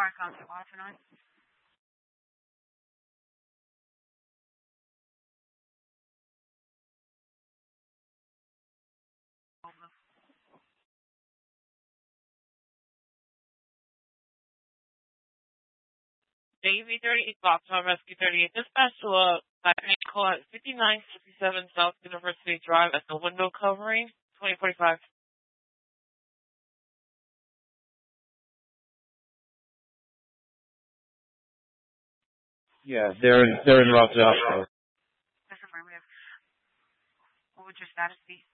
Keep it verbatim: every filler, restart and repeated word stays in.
car comes at what tonight? A V thirty-eight Foxtrot Rescue thirty-eight. Dispatch to a call at fifty-nine fifty-seven South University Drive at the window covering, twenty forty-five. Yeah, they're they're in route to the hospital. That's affirmative. What would your status be?